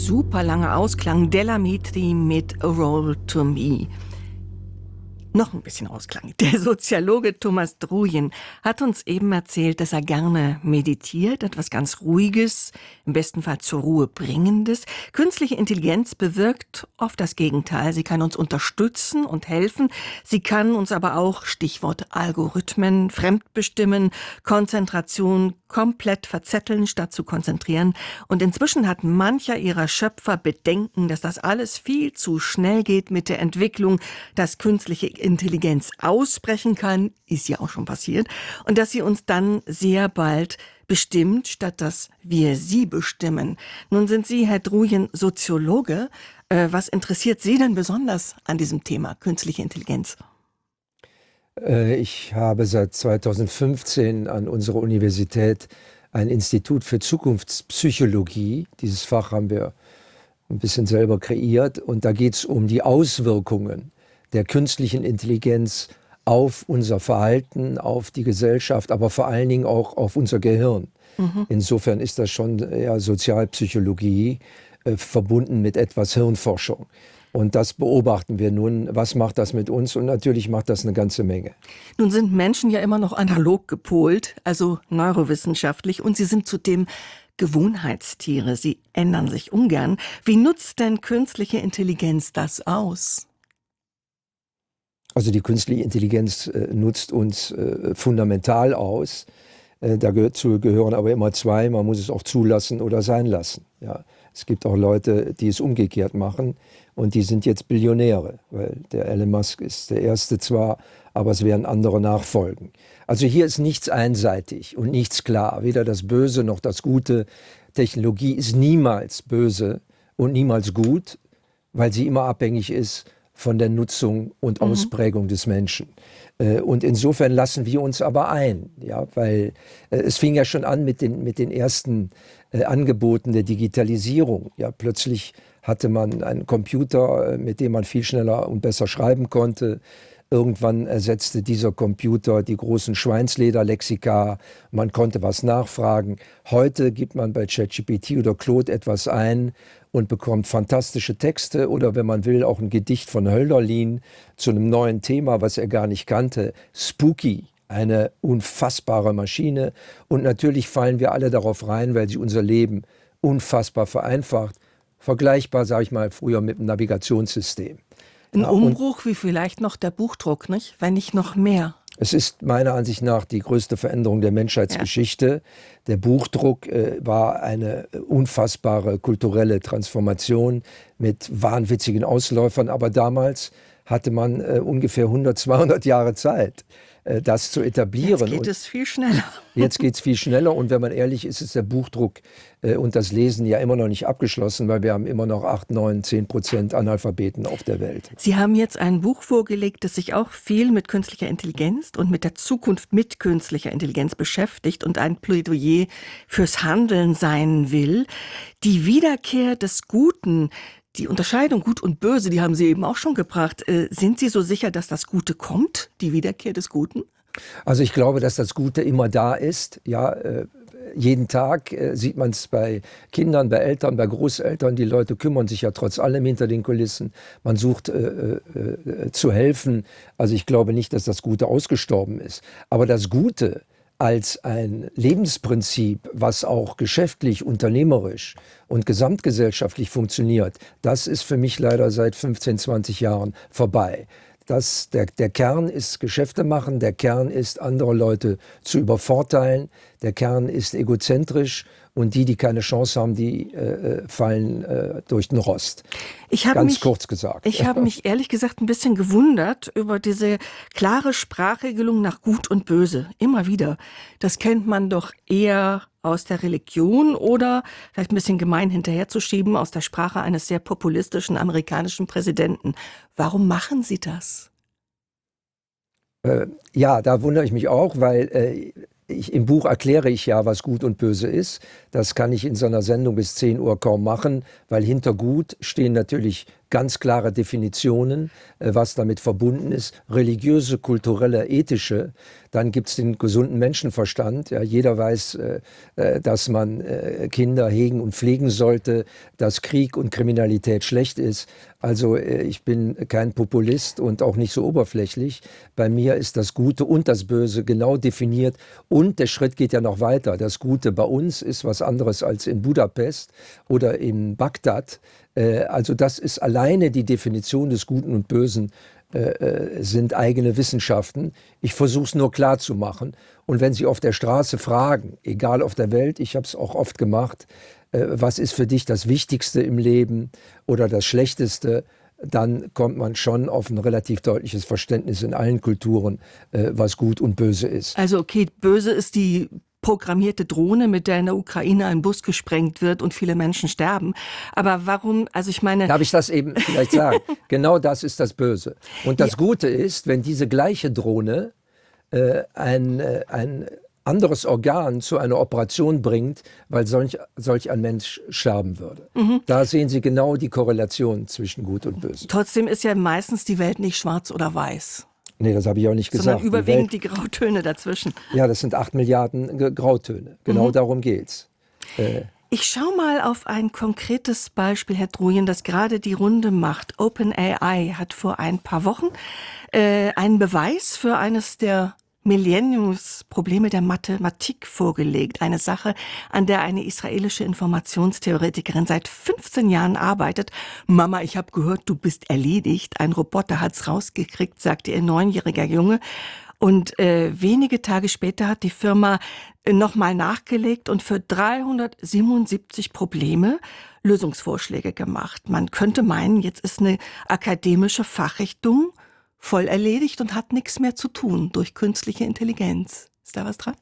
super lange Ausklang. Della Mitri mit A Roll to Me. Noch ein bisschen Ausklang. Der Soziologe Thomas Druyen hat uns eben erzählt, dass er gerne meditiert, etwas ganz Ruhiges, im besten Fall zur Ruhe bringendes. Künstliche Intelligenz bewirkt oft das Gegenteil. Sie kann uns unterstützen und helfen. Sie kann uns aber auch, Stichwort Algorithmen, fremdbestimmen, Konzentration komplett verzetteln, statt zu konzentrieren. Und inzwischen hat mancher ihrer Schöpfer Bedenken, dass das alles viel zu schnell geht mit der Entwicklung, dass künstliche Intelligenz ausbrechen kann, ist ja auch schon passiert, und dass sie uns dann sehr bald bestimmt, statt dass wir sie bestimmen. Nun sind Sie, Herr Druyen, Soziologe. Was interessiert Sie denn besonders an diesem Thema künstliche Intelligenz? Ich habe seit 2015 an unserer Universität ein Institut für Zukunftspsychologie. Dieses Fach haben wir ein bisschen selber kreiert. Und da geht es um die Auswirkungen der künstlichen Intelligenz auf unser Verhalten, auf die Gesellschaft, aber vor allen Dingen auch auf unser Gehirn. Insofern ist das schon Sozialpsychologie verbunden mit etwas Hirnforschung. Und das beobachten wir nun. Was macht das mit uns? Und natürlich macht das eine ganze Menge. Nun sind Menschen ja immer noch analog gepolt, also neurowissenschaftlich, und sie sind zudem Gewohnheitstiere. Sie ändern sich ungern. Wie nutzt denn künstliche Intelligenz das aus? Also die künstliche Intelligenz nutzt uns fundamental aus. Dazu gehören aber immer zwei. Man muss es auch zulassen oder sein lassen. Ja. Es gibt auch Leute, die es umgekehrt machen, und die sind jetzt Billionäre, weil der Elon Musk ist der Erste zwar, aber es werden andere nachfolgen. Also hier ist nichts einseitig und nichts klar, weder das Böse noch das Gute. Technologie ist niemals böse und niemals gut, weil sie immer abhängig ist von der Nutzung und Ausprägung des Menschen. Und insofern lassen wir uns aber ein, ja, weil es fing ja schon an mit den ersten Angeboten der Digitalisierung. Ja, plötzlich hatte man einen Computer, mit dem man viel schneller und besser schreiben konnte. Irgendwann ersetzte dieser Computer die großen Schweinslederlexika. Man konnte was nachfragen. Heute gibt man bei ChatGPT oder Claude etwas ein und bekommt fantastische Texte oder, wenn man will, auch ein Gedicht von Hölderlin zu einem neuen Thema, was er gar nicht kannte. Spooky, eine unfassbare Maschine. Und natürlich fallen wir alle darauf rein, weil sie unser Leben unfassbar vereinfacht. Vergleichbar, sage ich mal, früher mit dem Navigationssystem. Ein Umbruch wie vielleicht noch der Buchdruck, nicht? Wenn nicht noch mehr. Es ist meiner Ansicht nach die größte Veränderung der Menschheitsgeschichte. Ja. Der Buchdruck war eine unfassbare kulturelle Transformation mit wahnwitzigen Ausläufern. Aber damals hatte man ungefähr 100, 200 Jahre Zeit, das zu etablieren. Jetzt geht es viel schneller. Jetzt geht es viel schneller, und wenn man ehrlich ist, ist der Buchdruck und das Lesen ja immer noch nicht abgeschlossen, weil wir haben immer noch 8, 9, 10% Analphabeten auf der Welt. Sie haben jetzt ein Buch vorgelegt, das sich auch viel mit künstlicher Intelligenz und mit der Zukunft mit künstlicher Intelligenz beschäftigt und ein Plädoyer fürs Handeln sein will. Die Wiederkehr des Guten, die Unterscheidung Gut und Böse, die haben Sie eben auch schon gebracht. Sind Sie so sicher, dass das Gute kommt, die Wiederkehr des Guten? Also ich glaube, dass das Gute immer da ist. Ja, jeden Tag sieht man es bei Kindern, bei Eltern, bei Großeltern. Die Leute kümmern sich ja trotz allem hinter den Kulissen. Man sucht zu helfen. Also ich glaube nicht, dass das Gute ausgestorben ist. Aber das Gute als ein Lebensprinzip, was auch geschäftlich, unternehmerisch und gesamtgesellschaftlich funktioniert, das ist für mich leider seit 15, 20 Jahren vorbei. Der Kern ist Geschäfte machen, der Kern ist, andere Leute zu übervorteilen, der Kern ist egozentrisch, und die keine Chance haben, die fallen durch den Rost. Kurz gesagt. Ich habe mich ehrlich gesagt ein bisschen gewundert über diese klare Sprachregelung nach Gut und Böse. Immer wieder. Das kennt man doch eher aus der Religion oder, vielleicht ein bisschen gemein hinterherzuschieben, aus der Sprache eines sehr populistischen amerikanischen Präsidenten. Warum machen Sie das? Ja, da wundere ich mich auch, weil im Buch erkläre ich ja, was Gut und Böse ist. Das kann ich in so einer Sendung bis 10 Uhr kaum machen, weil hinter Gut stehen natürlich ganz klare Definitionen, was damit verbunden ist, religiöse, kulturelle, ethische. Dann gibt es den gesunden Menschenverstand. Ja, jeder weiß, dass man Kinder hegen und pflegen sollte, dass Krieg und Kriminalität schlecht ist. Also ich bin kein Populist und auch nicht so oberflächlich. Bei mir ist das Gute und das Böse genau definiert. Und der Schritt geht ja noch weiter. Das Gute bei uns ist was anderes als in Budapest oder in Bagdad. Also das ist alleine die Definition des Guten und Bösen, sind eigene Wissenschaften. Ich versuche es nur klar zu machen. Und wenn Sie auf der Straße fragen, egal auf der Welt, ich habe es auch oft gemacht, was ist für dich das Wichtigste im Leben oder das Schlechteste, dann kommt man schon auf ein relativ deutliches Verständnis in allen Kulturen, was gut und böse ist. Also okay, böse ist die programmierte Drohne, mit der in der Ukraine ein Bus gesprengt wird und viele Menschen sterben. Aber warum, also ich meine... Darf ich das eben vielleicht sagen? Genau das ist das Böse. Und das Gute ist, wenn diese gleiche Drohne ein anderes Organ zu einer Operation bringt, weil solch ein Mensch sterben würde. Da sehen Sie genau die Korrelation zwischen Gut und Böse. Trotzdem ist ja meistens die Welt nicht schwarz oder weiß. Nee, das habe ich auch nicht gesagt. Sondern überwiegend die Grautöne dazwischen. Ja, das sind 8 Milliarden Grautöne. Genau darum geht's. Ich schaue mal auf ein konkretes Beispiel, Herr Druyen, das gerade die Runde macht. OpenAI hat vor ein paar Wochen einen Beweis für eines der Millenniumsprobleme der Mathematik vorgelegt. Eine Sache, an der eine israelische Informationstheoretikerin seit 15 Jahren arbeitet. Mama, ich habe gehört, du bist erledigt. Ein Roboter hat's rausgekriegt, sagte ihr 9-jähriger Junge. Und wenige Tage später hat die Firma nochmal nachgelegt und für 377 Probleme Lösungsvorschläge gemacht. Man könnte meinen, jetzt ist eine akademische Fachrichtung voll erledigt und hat nichts mehr zu tun durch künstliche Intelligenz. Ist da was dran?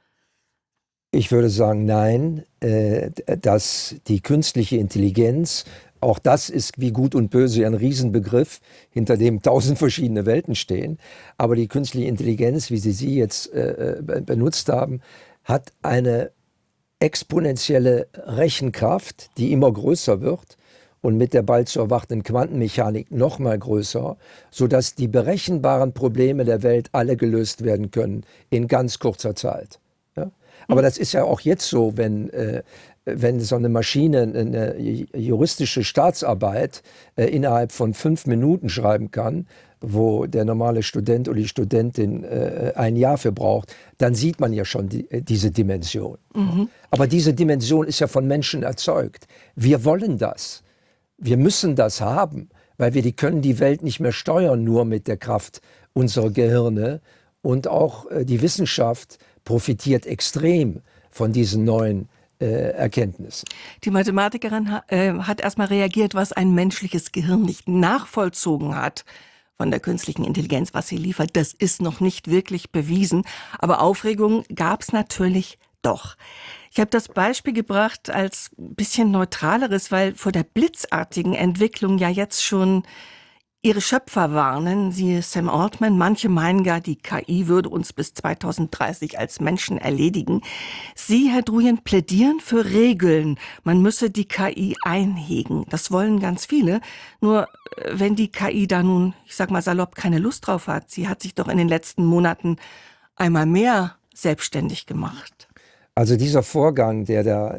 Ich würde sagen, nein, dass die künstliche Intelligenz, auch das ist wie Gut und Böse ein Riesenbegriff, hinter dem 1000 verschiedene Welten stehen. Aber die künstliche Intelligenz, wie Sie jetzt benutzt haben, hat eine exponentielle Rechenkraft, die immer größer wird und mit der bald zu erwartenden Quantenmechanik noch mal größer, sodass die berechenbaren Probleme der Welt alle gelöst werden können in ganz kurzer Zeit. Ja? Aber das ist ja auch jetzt so, wenn so eine Maschine eine juristische Staatsarbeit innerhalb von 5 Minuten schreiben kann, wo der normale Student oder die Studentin ein Jahr für braucht, dann sieht man ja schon diese Dimension. Aber diese Dimension ist ja von Menschen erzeugt. Wir wollen das. Wir müssen das haben, weil wir können die Welt nicht mehr steuern, nur mit der Kraft unserer Gehirne. Und auch die Wissenschaft profitiert extrem von diesen neuen Erkenntnissen. Die Mathematikerin hat erstmal reagiert, was ein menschliches Gehirn nicht nachvollzogen hat von der künstlichen Intelligenz, was sie liefert. Das ist noch nicht wirklich bewiesen. Aber Aufregung gab es natürlich doch. Ich habe das Beispiel gebracht als ein bisschen neutraleres, weil vor der blitzartigen Entwicklung ja jetzt schon ihre Schöpfer warnen, siehe Sam Altman. Manche meinen gar, die KI würde uns bis 2030 als Menschen erledigen. Sie, Herr Druyen, plädieren für Regeln. Man müsse die KI einhegen. Das wollen ganz viele. Nur wenn die KI da nun, ich sag mal salopp, keine Lust drauf hat, sie hat sich doch in den letzten Monaten einmal mehr selbstständig gemacht. Also dieser Vorgang, der da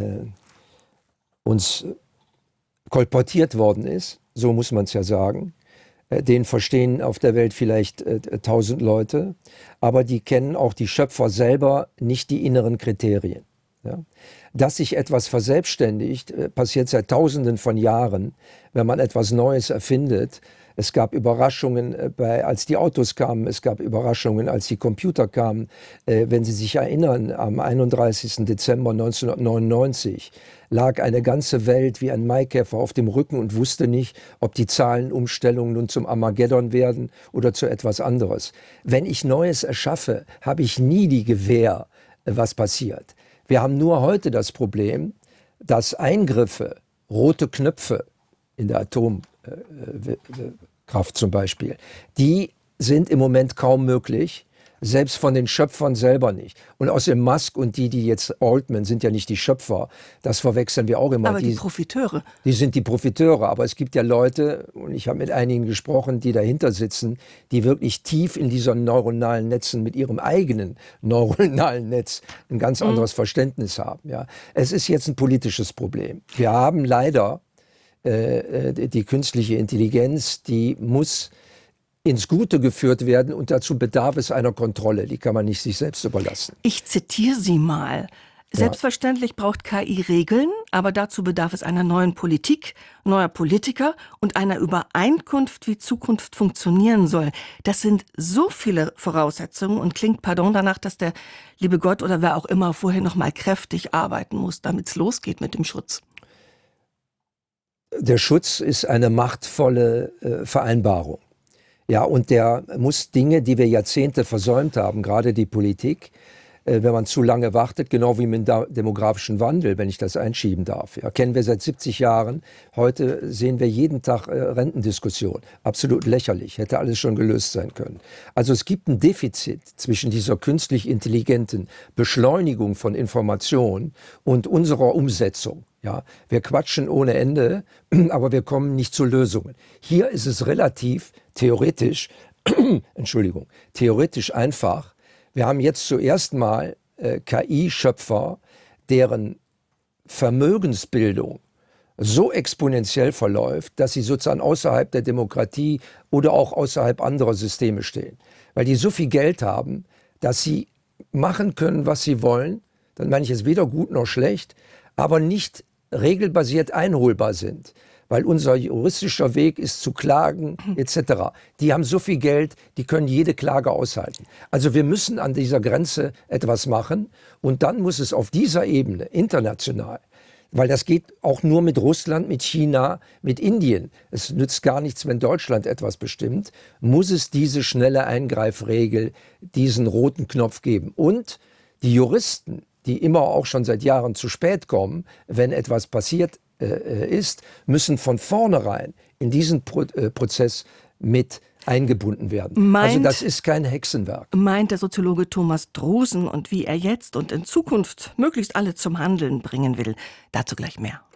uns kolportiert worden ist, so muss man es ja sagen, den verstehen auf der Welt vielleicht 1000 Leute, aber die kennen auch die Schöpfer selber nicht die inneren Kriterien. Ja? Dass sich etwas verselbstständigt, passiert seit Tausenden von Jahren, wenn man etwas Neues erfindet. Es gab Überraschungen, als die Autos kamen, es gab Überraschungen, als die Computer kamen. Wenn Sie sich erinnern, am 31. Dezember 1999 lag eine ganze Welt wie ein Maikäfer auf dem Rücken und wusste nicht, ob die Zahlenumstellungen nun zum Armageddon werden oder zu etwas anderes. Wenn ich Neues erschaffe, habe ich nie die Gewähr, was passiert. Wir haben nur heute das Problem, dass Eingriffe, rote Knöpfe in der Atomkraft zum Beispiel, die sind im Moment kaum möglich, Selbst von den Schöpfern selber nicht. Und außerdem Musk und die jetzt Altman sind ja nicht die Schöpfer. Das verwechseln wir auch immer. Aber die Profiteure. Die sind die Profiteure. Aber es gibt ja Leute, und ich habe mit einigen gesprochen, die dahinter sitzen, die wirklich tief in diesen neuronalen Netzen mit ihrem eigenen neuronalen Netz ein ganz anderes Verständnis haben. Ja. Es ist jetzt ein politisches Problem. Wir haben leider die künstliche Intelligenz, die muss ins Gute geführt werden und dazu bedarf es einer Kontrolle. Die kann man nicht sich selbst überlassen. Ich zitiere Sie mal. Selbstverständlich braucht KI Regeln, aber dazu bedarf es einer neuen Politik, neuer Politiker und einer Übereinkunft, wie Zukunft funktionieren soll. Das sind so viele Voraussetzungen und klingt, pardon, danach, dass der liebe Gott oder wer auch immer vorher noch mal kräftig arbeiten muss, damit es losgeht mit dem Schutz. Der Schutz ist eine machtvolle Vereinbarung. Ja, und der muss Dinge, die wir Jahrzehnte versäumt haben, gerade die Politik, wenn man zu lange wartet, genau wie mit dem demografischen Wandel, wenn ich das einschieben darf. Ja, kennen wir seit 70 Jahren. Heute sehen wir jeden Tag Rentendiskussionen. Absolut lächerlich. Hätte alles schon gelöst sein können. Also es gibt ein Defizit zwischen dieser künstlich intelligenten Beschleunigung von Informationen und unserer Umsetzung. Ja, wir quatschen ohne Ende, aber wir kommen nicht zu Lösungen. Hier ist es relativ theoretisch, theoretisch einfach. Wir haben jetzt zuerst mal KI-Schöpfer, deren Vermögensbildung so exponentiell verläuft, dass sie sozusagen außerhalb der Demokratie oder auch außerhalb anderer Systeme stehen. Weil die so viel Geld haben, dass sie machen können, was sie wollen. Dann meine ich es weder gut noch schlecht, aber nicht regelbasiert einholbar sind. Weil unser juristischer Weg ist zu klagen etc. Die haben so viel Geld, die können jede Klage aushalten. Also wir müssen an dieser Grenze etwas machen und dann muss es auf dieser Ebene international, weil das geht auch nur mit Russland, mit China, mit Indien. Es nützt gar nichts, wenn Deutschland etwas bestimmt, muss es diese schnelle Eingreifregel, diesen roten Knopf geben. Und die Juristen, die immer auch schon seit Jahren zu spät kommen, wenn etwas passiert ist, müssen von vornherein in diesen Prozess mit eingebunden werden. Also das ist kein Hexenwerk. Meint der Soziologe Thomas Drosen und wie er jetzt und in Zukunft möglichst alle zum Handeln bringen will. Dazu gleich mehr.